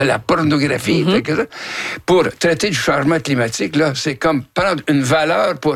la pornographie, pour traiter du changement climatique, là, c'est comme prendre une valeur pour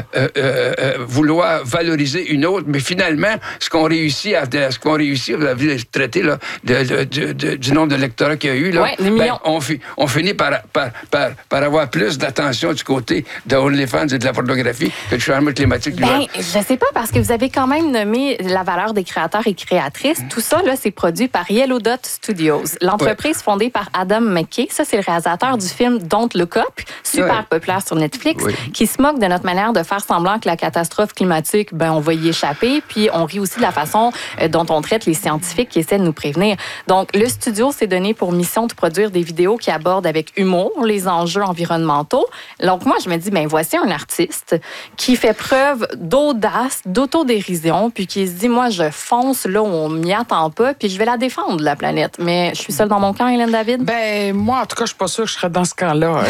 vouloir valoriser une autre, mais finalement, ce qu'on réussit à traiter là, du nombre de lectorats qu'il y a eu, là, on finit par avoir plus d'attention du côté de OnlyFans et de la pornographie que du changement climatique. Je sais pas, parce que vous avez quand même nommé la valeur des créateurs et créatrices. Tout ça, là, c'est produit par Yellow Dot Studios. L'entreprise fondée par Adam McKay, ça, c'est le réalisateur du film Don't Look Up, super populaire sur Netflix, qui se moque de notre manière de faire semblant que la catastrophe climatique, on va y échapper, puis on rit aussi de la façon dont on traite les scientifiques qui essaient de nous prévenir. Donc, le studio s'est donné pour mission de produire des vidéos qui abordent avec humour les enjeux environnementaux. Donc, moi, je me dis, voici un artiste qui fait preuve d'audace, d'autodérision, puis qui se dit, moi, je fonce là où on m'y attend pas, puis je vais la défendre, la planète. Mais je suis seule dans mon camp, Hélène David? Moi, en tout cas, je suis pas sûre que je serais dans ce camp-là.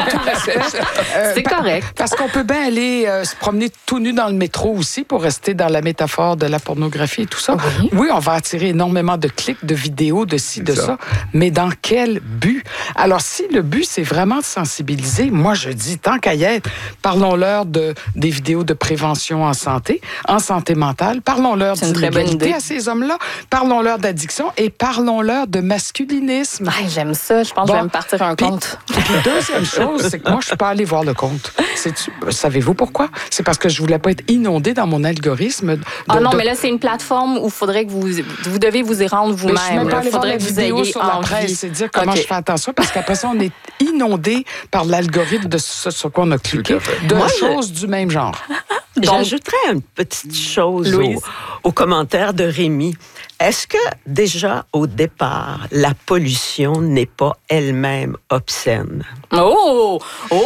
C'est correct. Parce qu'on peut bien aller se promener tout nu dans le métro aussi, pour rester dans la métaphore de la pornographie et tout ça. Oui, on va attirer énormément de clics, de vidéos, de ci, de ça. Mais dans quel but? Alors, si le but, c'est vraiment de sensibiliser, moi, je dis, tant qu'à y être, parlons-leur des vidéos de prévention en santé mentale, parlons-leur d'inégalité à ces hommes-là, parlons-leur d'addiction et parlons-leur de masculinisme. J'aime ça, je pense que je vais me partir un compte. Puis deuxième chose, c'est que moi, je suis pas allée voir le compte. Savez-vous pourquoi? C'est parce que je voulais pas être inondée dans mon algorithme. Non, mais là, c'est une plateforme où il faudrait que vous devez vous y rendre vous-même. Je ne suis pas allée voir la vidéo sur la presse, c'est dire comment je fais attention, parce qu'après ça, on est inondé par l'algorithme de ce sur quoi on a cliqué, de choses du même genre. J'ajouterais une petite chose au commentaire de Rémi. Est-ce que, déjà, au départ, la pollution n'est pas elle-même obscène? On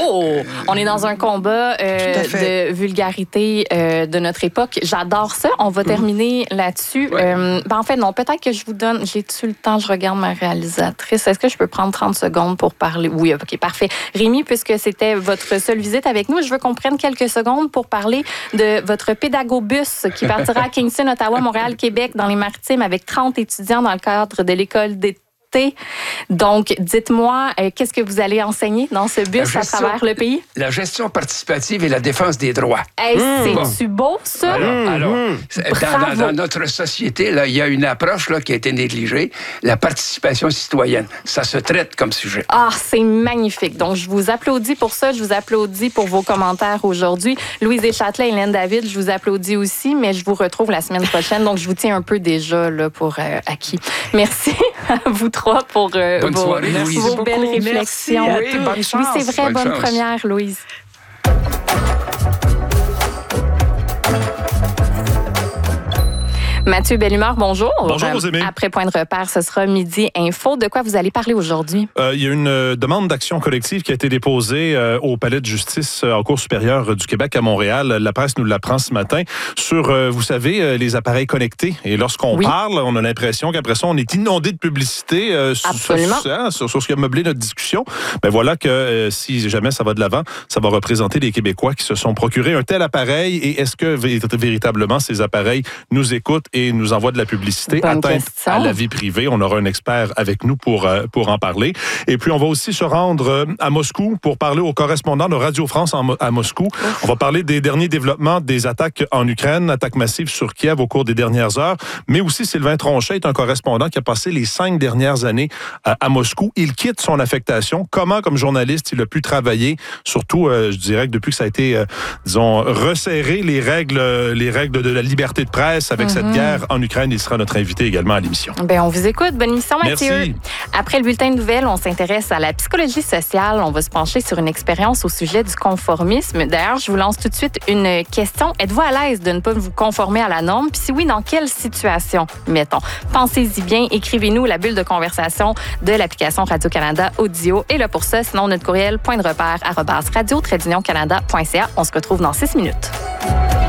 est dans un combat de vulgarité de notre époque. J'adore ça. On va terminer là-dessus. En fait, non, peut-être que je vous donne... J'ai-tu le temps? Je regarde ma réalisatrice. Est-ce que je peux prendre 30 secondes pour parler? Oui, OK, parfait. Rémi, puisque c'était votre seule visite avec nous, je veux qu'on prenne quelques secondes pour parler de votre pédagobus qui partira à Kingston, Ottawa, Montréal, Québec, dans les Maritimes, avec 30 étudiants dans le cadre de l'école d'été. Donc, dites-moi, qu'est-ce que vous allez enseigner dans ce bus à travers le pays? La gestion participative et la défense des droits. C'est-tu beau, ça? Alors, dans notre société, là, il y a une approche là, qui a été négligée, la participation citoyenne. Ça se traite comme sujet. C'est magnifique. Donc, je vous applaudis pour ça. Je vous applaudis pour vos commentaires aujourd'hui. Louise Deschâtelet et Hélène David, je vous applaudis aussi, mais je vous retrouve la semaine prochaine. Donc, je vous tiens un peu déjà là, pour acquis. Merci à vous trois pour vos belles réflexions. Merci. Bonne chance. Oui, c'est vrai, bonne première, Louise. Mathieu Bellumeur, bonjour. Bonjour, Rosémie. Après Point de repère, ce sera Midi Info. De quoi vous allez parler aujourd'hui? Il y a une demande d'action collective qui a été déposée au Palais de justice en Cour supérieure du Québec à Montréal. La presse nous l'apprend ce matin sur, vous savez, les appareils connectés. Et lorsqu'on parle, on a l'impression qu'après ça, on est inondé de publicité sur ce qui a meublé notre discussion. Voilà que si jamais ça va de l'avant, ça va représenter les Québécois qui se sont procurés un tel appareil. Et est-ce que véritablement ces appareils nous écoutent et nous envoie de la publicité, atteinte à la vie privée? On aura un expert avec nous pour en parler. Et puis, on va aussi se rendre à Moscou pour parler aux correspondants de Radio France à Moscou. On va parler des derniers développements des attaques en Ukraine, attaques massives sur Kiev au cours des dernières heures. Mais aussi, Sylvain Tronchet est un correspondant qui a passé les 5 dernières années à Moscou. Il quitte son affectation. Comment, comme journaliste, il a pu travailler, surtout, je dirais que depuis que ça a été, resserré les règles de la liberté de presse avec cette guerre en Ukraine. Il sera notre invité également à l'émission. On vous écoute. Bonne émission, Mathieu. Merci. Après le bulletin de nouvelles, on s'intéresse à la psychologie sociale. On va se pencher sur une expérience au sujet du conformisme. D'ailleurs, je vous lance tout de suite une question. Êtes-vous à l'aise de ne pas vous conformer à la norme? Puis si oui, dans quelle situation, mettons? Pensez-y bien. Écrivez-nous la bulle de conversation de l'application Radio-Canada Audio. Et là, pour ça, sinon, notre courriel, point-de-repère@radio-canada.ca. On se retrouve dans 6 minutes.